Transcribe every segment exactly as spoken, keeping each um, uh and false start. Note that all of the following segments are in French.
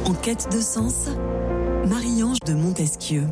En quête de sens, Marie-Ange de Montesquieu.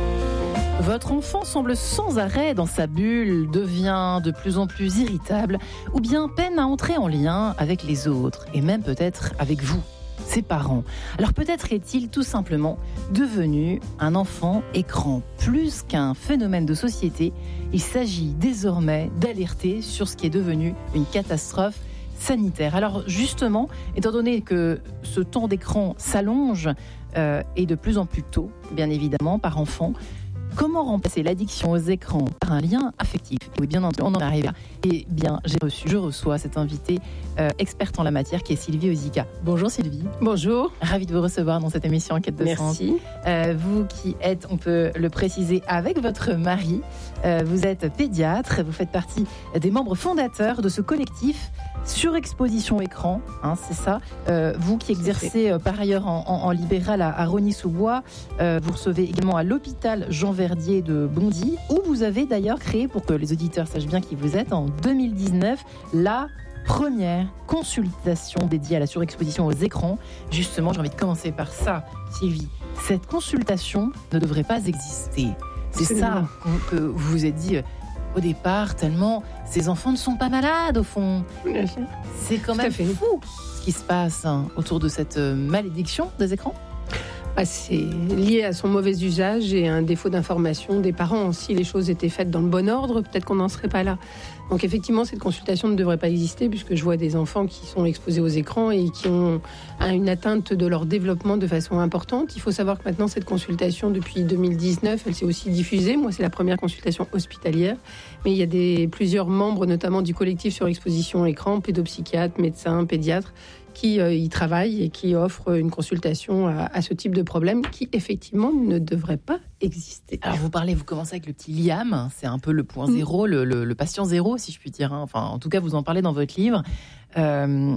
Votre enfant semble sans arrêt dans sa bulle, devient de plus en plus irritable ou bien peine à entrer en lien avec les autres et même peut-être avec vous, ses parents. Alors peut-être est-il tout simplement devenu un enfant écran. Plus qu'un phénomène de société, il s'agit désormais d'alerter sur ce qui est devenu une catastrophe sanitaire. Alors justement, étant donné que ce temps d'écran s'allonge euh, et de plus en plus tôt, bien évidemment, par enfant, comment remplacer l'addiction aux écrans par un lien affectif ? Oui, bien entendu, on en arrive là. Et bien, j'ai reçu, je reçois cette invitée euh, experte en la matière qui est Sylvie Ozika. Bonjour Sylvie. Bonjour. Ravie de vous recevoir dans cette émission Enquête de Sens. Merci. Euh, vous qui êtes, on peut le préciser, avec votre mari, euh, vous êtes pédiatre, vous faites partie des membres fondateurs de ce collectif Surexposition écran, hein, c'est ça. Euh, vous qui exercez euh, par ailleurs en, en, en libéral à, à Rosny-sous-Bois, euh, vous recevez également à l'hôpital Jean Verdier de Bondy, où vous avez d'ailleurs créé, pour que les auditeurs sachent bien qui vous êtes, en deux mille dix-neuf, la première consultation dédiée à la surexposition aux écrans. Justement, j'ai envie de commencer par ça, Sylvie. Cette consultation ne devrait pas exister. C'est Absolument. ça que vous vous êtes dit au départ, tellement ces enfants ne sont pas malades au fond. C'est quand même fou ce qui se passe hein, autour de cette malédiction des écrans. Ah, c'est lié à son mauvais usage et à un défaut d'information des parents. Si les choses étaient faites dans le bon ordre, peut-être qu'on n'en serait pas là. Donc effectivement, cette consultation ne devrait pas exister puisque je vois des enfants qui sont exposés aux écrans et qui ont une atteinte de leur développement de façon importante. Il faut savoir que maintenant, cette consultation, depuis deux mille dix-neuf, elle s'est aussi diffusée. Moi, c'est la première consultation hospitalière. Mais il y a des, plusieurs membres, notamment du collectif Surexposition écran, pédopsychiatres, médecins, pédiatres, qui euh, y travaillent et qui offrent une consultation à, à ce type de problème qui, effectivement, ne devrait pas exister. Alors, vous parlez, vous commencez avec le petit Liam, c'est un peu le point zéro, mmh. le, le, le patient zéro, si je puis dire. Hein. Enfin, en tout cas, vous en parlez dans votre livre. Euh,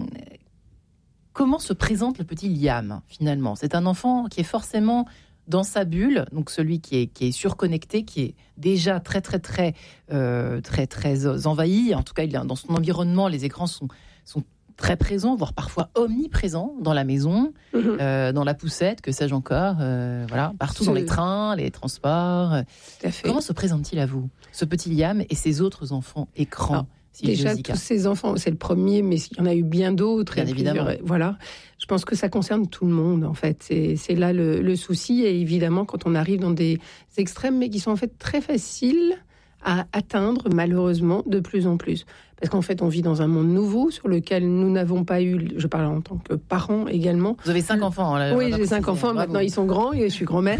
comment se présente le petit Liam, finalement ? C'est un enfant qui est forcément dans sa bulle, donc celui qui est, qui est surconnecté, qui est déjà très, très, très, euh, très, très envahi. En tout cas, il est dans son environnement, les écrans sont, sont très présent, voire parfois omniprésent dans la maison, mmh. euh, dans la poussette, que sais-je encore, euh, voilà, partout Ce... dans les trains, les transports. Comment se présente-t-il à vous, ce petit Liam et ses autres enfants écrans? Alors, si déjà, tous ces enfants, c'est le premier, mais il y en a eu bien d'autres. Bien évidemment. Plusieurs, voilà. Je pense que ça concerne tout le monde, en fait. C'est, c'est là le, le souci. Et évidemment, quand on arrive dans des extrêmes, mais qui sont en fait très faciles à atteindre, malheureusement, de plus en plus. Parce qu'en fait, on vit dans un monde nouveau sur lequel nous n'avons pas eu, je parle en tant que parent également. Vous avez cinq enfants. Là, oui, j'ai cinq enfants. Bravo. Maintenant, ils sont grands et je suis grand-mère.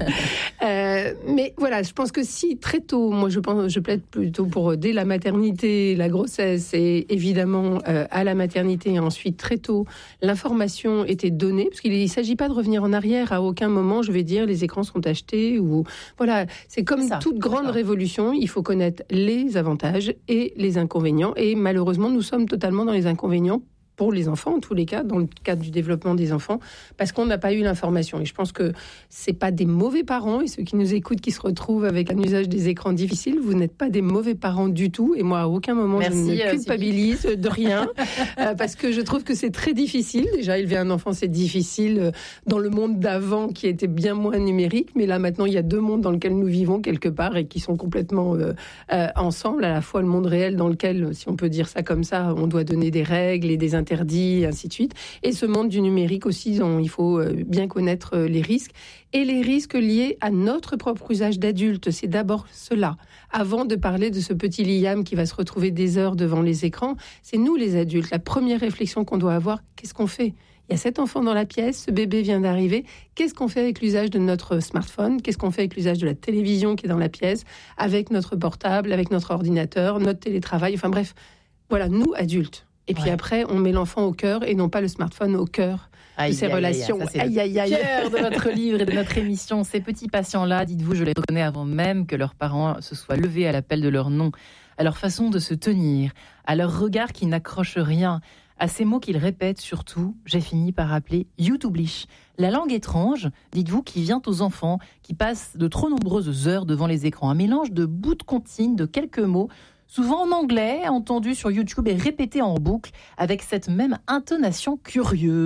euh, mais voilà, je pense que si très tôt, moi je pense, je plaide plutôt pour dès la maternité, la grossesse et évidemment euh, à la maternité et ensuite très tôt, l'information était donnée. Parce qu'il ne s'agit pas de revenir en arrière. À aucun moment, je vais dire, les écrans sont achetés ou voilà. C'est comme c'est toute grande révolution. Il faut connaître les avantages et les inconvénients. Et malheureusement, nous sommes totalement dans les inconvénients pour les enfants, en tous les cas, dans le cadre du développement des enfants, parce qu'on n'a pas eu l'information. Et je pense que c'est pas des mauvais parents, et ceux qui nous écoutent, qui se retrouvent avec un usage des écrans difficile, vous n'êtes pas des mauvais parents du tout. Et moi, à aucun moment, Merci, je ne culpabilise Sylvie. de rien, euh, parce que je trouve que c'est très difficile. Déjà, élever un enfant, c'est difficile dans le monde d'avant, qui était bien moins numérique. Mais là, maintenant, il y a deux mondes dans lesquels nous vivons quelque part, et qui sont complètement euh, euh, ensemble. À la fois le monde réel, dans lequel, si on peut dire ça comme ça, on doit donner des règles et des interdits, et ainsi de suite. Et ce monde du numérique aussi, dont il faut bien connaître les risques. Et les risques liés à notre propre usage d'adulte, c'est d'abord cela. Avant de parler de ce petit Liam qui va se retrouver des heures devant les écrans, c'est nous les adultes. La première réflexion qu'on doit avoir, qu'est-ce qu'on fait ? Il y a cet enfant dans la pièce, ce bébé vient d'arriver. Qu'est-ce qu'on fait avec l'usage de notre smartphone ? Qu'est-ce qu'on fait avec l'usage de la télévision qui est dans la pièce ? Avec notre portable, avec notre ordinateur, notre télétravail, enfin bref, voilà, nous adultes. Et puis ouais. après, on met l'enfant au cœur et non pas le smartphone au cœur aïe, de ses aïe, relations. Aïe, ça, c'est aïe, aïe, aïe. Le cœur de notre livre et de notre émission. Ces petits patients-là, dites-vous, je les reconnais avant même que leurs parents se soient levés à l'appel de leur nom, à leur façon de se tenir, à leur regard qui n'accroche rien, à ces mots qu'ils répètent surtout, j'ai fini par appeler YouTublish. La langue étrange, dites-vous, qui vient aux enfants, qui passent de trop nombreuses heures devant les écrans. Un mélange de bouts de comptines, de quelques mots, souvent en anglais, entendu sur YouTube et répété en boucle, avec cette même intonation curieuse,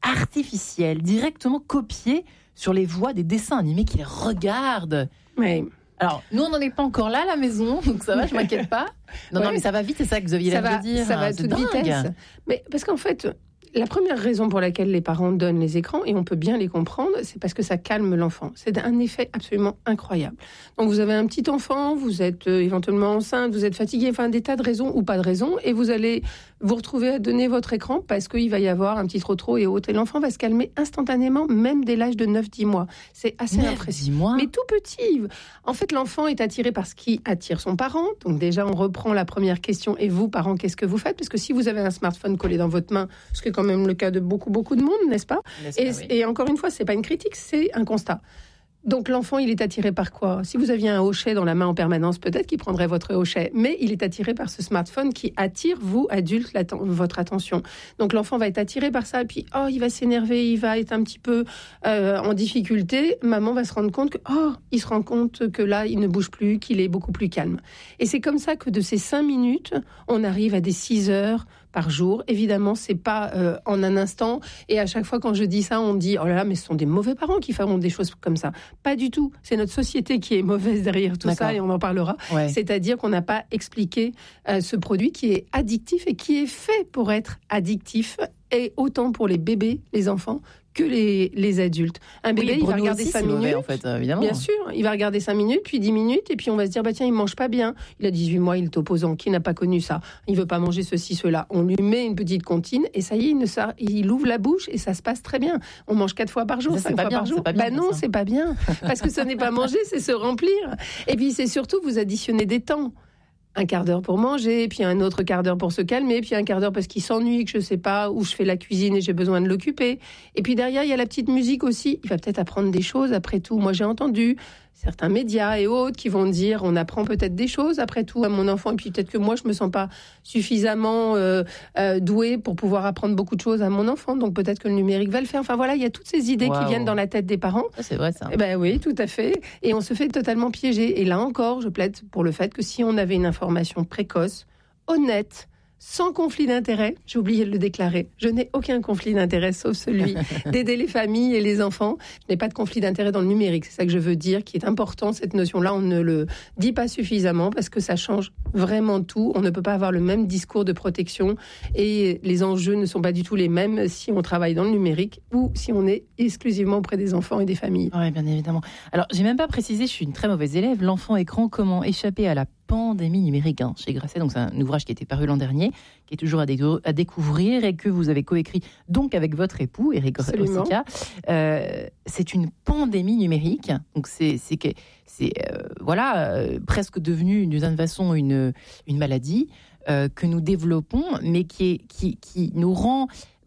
artificielle, directement copiée sur les voix des dessins animés qu'ils regardent. Oui. Alors, nous, on n'en est pas encore là à la maison, donc ça va, je ne m'inquiète pas. Non, ouais. non, mais ça va vite, c'est ça que Xavier ça l'a va, de dire. Ça va à c'est toute dingue. vitesse. Mais parce qu'en fait, la première raison pour laquelle les parents donnent les écrans, et on peut bien les comprendre, c'est parce que ça calme l'enfant. C'est un effet absolument incroyable. Donc, vous avez un petit enfant, vous êtes euh, éventuellement enceinte, vous êtes fatigué, enfin, des tas de raisons ou pas de raisons, et vous allez vous retrouver à donner votre écran parce qu'il va y avoir un petit trop-trop et autres. Et l'enfant va se calmer instantanément, même dès l'âge de neuf dix mois. C'est assez impressionnant. Mais tout petit. En fait, l'enfant est attiré par ce qui attire son parent. Donc déjà, on reprend la première question. Et vous, parents, qu'est-ce que vous faites ? Parce que si vous avez un smartphone collé dans votre main, ce qui est quand même le cas de beaucoup, beaucoup de monde, n'est-ce pas ? N'est-ce pas, et, oui. et encore une fois, c'est pas une critique, c'est un constat. Donc l'enfant, il est attiré par quoi ? Si vous aviez un hochet dans la main en permanence, peut-être qu'il prendrait votre hochet, mais il est attiré par ce smartphone qui attire, vous, adultes, votre attention. Donc l'enfant va être attiré par ça, et puis oh, il va s'énerver, il va être un petit peu euh, en difficulté. Maman va se rendre compte que oh, il se rend compte que là, il ne bouge plus, qu'il est beaucoup plus calme. Et c'est comme ça que de ces cinq minutes, on arrive à des six heures par jour. Évidemment, c'est pas euh, en un instant. Et à chaque fois, quand je dis ça, on dit oh là là, mais ce sont des mauvais parents qui feront des choses comme ça. Pas du tout. C'est notre société qui est mauvaise derrière tout D'accord. ça, et on en parlera. Ouais. C'est-à-dire qu'on n'a pas expliqué euh, ce produit qui est addictif et qui est fait pour être addictif, et autant pour les bébés, les enfants, que les, les adultes. Un bébé, Oui, il va nous regarder aussi, cinq c'est minutes. mauvais, en fait, évidemment. Bien sûr, il va regarder cinq minutes, puis dix minutes, et puis on va se dire, bah tiens, il mange pas bien. Il a dix-huit mois, il est opposant. Qui n'a pas connu ça ? Il veut pas manger ceci, cela. On lui met une petite comptine, et ça y est, il, ne sort, il ouvre la bouche, et ça se passe très bien. On mange quatre fois par jour, Ça, cinq fois bien, par jour. pas bien, Bah non, ça. c'est pas bien. Parce que ce n'est pas manger, c'est se remplir. Et puis c'est surtout, vous additionnez des temps. Un quart d'heure pour manger, puis un autre quart d'heure pour se calmer, puis un quart d'heure parce qu'il s'ennuie, que je sais pas, où je fais la cuisine et j'ai besoin de l'occuper. Et puis derrière, il y a la petite musique aussi. Il va peut-être apprendre des choses après tout. Moi, j'ai entendu certains médias et autres qui vont dire on apprend peut-être des choses après tout à mon enfant, et puis peut-être que moi, je me sens pas suffisamment euh, euh, douée pour pouvoir apprendre beaucoup de choses à mon enfant. Donc peut-être que le numérique va le faire. Enfin voilà, il y a toutes ces idées Wow. qui viennent dans la tête des parents. Ça, c'est vrai, ça. Eh ben oui, tout à fait. Et on se fait totalement piéger. Et là encore, je plaide pour le fait que si on avait une information précoce, honnête, sans conflit d'intérêt, j'ai oublié de le déclarer, je n'ai aucun conflit d'intérêt sauf celui d'aider les familles et les enfants. Je n'ai pas de conflit d'intérêt dans le numérique, c'est ça que je veux dire, qui est important, cette notion-là, on ne le dit pas suffisamment parce que ça change vraiment tout. On ne peut pas avoir le même discours de protection et les enjeux ne sont pas du tout les mêmes si on travaille dans le numérique ou si on est exclusivement auprès des enfants et des familles. Oui, bien évidemment. Alors, j'ai même pas précisé, je suis une très mauvaise élève, l'enfant écran, comment échapper à la pandémie numérique, hein, chez Grasset. Donc c'est un ouvrage qui a été paru l'an dernier, qui est toujours à, dé- à découvrir et que vous avez coécrit donc avec votre époux, Éric Ossica. Euh, c'est une pandémie numérique. Donc c'est, c'est, que, c'est euh, voilà, euh, presque devenu d'une certaine façon une, une maladie euh, que nous développons, mais qui, est, qui, qui nous rend...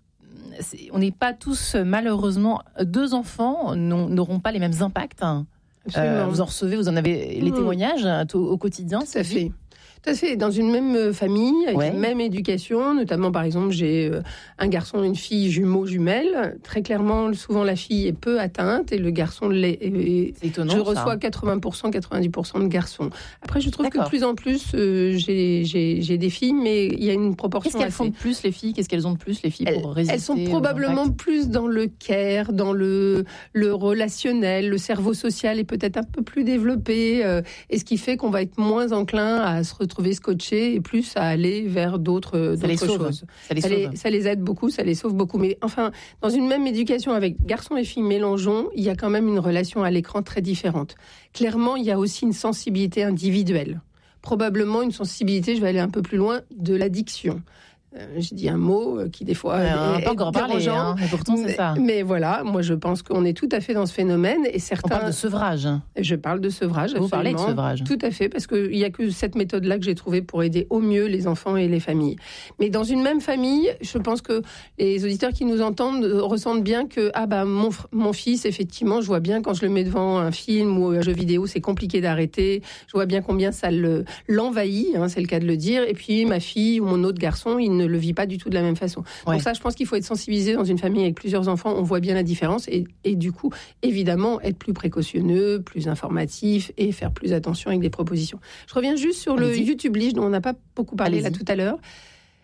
C'est, on n'est pas tous, malheureusement, deux enfants n'auront pas les mêmes impacts. Hein. Euh, vous en recevez, vous en avez les témoignages mmh. au, au quotidien. Tout à fait. Tout à fait. Dans une même famille, avec ouais. la même éducation, notamment par exemple, j'ai un garçon et une fille jumeaux jumelles. Très clairement, souvent la fille est peu atteinte et le garçon l'est. Et c'est étonnant. Je reçois ça. quatre-vingts pour cent, quatre-vingt-dix pour cent de garçons. Après, je trouve D'accord. que de plus en plus, euh, j'ai, j'ai, j'ai des filles, mais il y a une proportion. Qu'est-ce qu'elles assez... font de plus les filles Qu'est-ce qu'elles ont de plus les filles pour elles, résister Elles sont probablement plus dans le care, dans le, le relationnel, le cerveau social est peut-être un peu plus développé, euh, et ce qui fait qu'on va être moins enclin à se retrouver trouver scotchés et plus à aller vers d'autres, d'autres les choses. Ça les, ça, les, ça les aide beaucoup, ça les sauve beaucoup. Mais enfin, dans une même éducation avec garçons et filles mélangeons, il y a quand même une relation à l'écran très différente. Clairement, il y a aussi une sensibilité individuelle. Probablement une sensibilité, je vais aller un peu plus loin, de l'addiction. Euh, je dis un mot qui des fois ouais, est, on peut encore parler, hein, et pourtant c'est mais, ça. Mais voilà, moi je pense qu'on est tout à fait dans ce phénomène et certains. On parle de sevrage. Je parle de sevrage. Vous absolument. parlez de sevrage. Tout à fait, parce qu'il n'y a que cette méthode-là que j'ai trouvée pour aider au mieux les enfants et les familles. Mais dans une même famille, je pense que les auditeurs qui nous entendent ressentent bien que ah bah mon mon fils, effectivement, je vois bien quand je le mets devant un film ou un jeu vidéo, c'est compliqué d'arrêter. Je vois bien combien ça le l'envahit, hein, c'est le cas de le dire. Et puis ma fille ou mon autre garçon, il ne le vit pas du tout de la même façon. Ouais. Donc ça, je pense qu'il faut être sensibilisé dans une famille avec plusieurs enfants. On voit bien la différence et, et du coup, évidemment, être plus précautionneux, plus informatif et faire plus attention avec des propositions. Je reviens juste sur Allez-y. le YouTube Leash dont on n'a pas beaucoup parlé Allez-y. là tout à l'heure.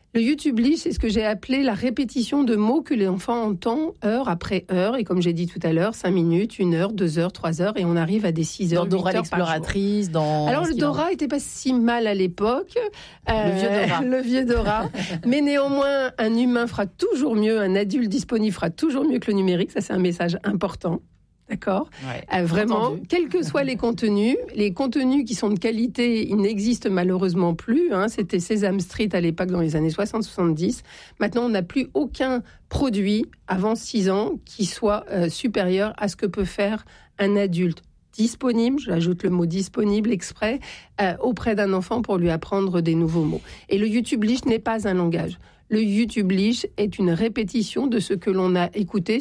Le YouTublish, c'est ce que j'ai appelé la répétition de mots que l'enfant entend heure après heure. Et comme j'ai dit tout à l'heure, cinq minutes, une heure, deux heures, trois heures, et on arrive à des six heures, dans Dora huit heures l'exploratrice, dans... Alors, le Dora n'était pas si mal à l'époque. Le vieux Dora. Le vieux Dora. Mais néanmoins, un humain fera toujours mieux, un adulte disponible fera toujours mieux que le numérique. Ça, c'est un message important. D'accord. Ouais, euh, vraiment, entendu. quels que soient les contenus, les contenus qui sont de qualité, ils n'existent malheureusement plus. Hein. C'était Sesame Street à l'époque dans les années soixante soixante-dix. Maintenant, on n'a plus aucun produit avant six ans qui soit euh, supérieur à ce que peut faire un adulte disponible, j'ajoute le mot disponible exprès, euh, auprès d'un enfant pour lui apprendre des nouveaux mots. Et le YouTublish n'est pas un langage. Le YouTublish est une répétition de ce que l'on a écouté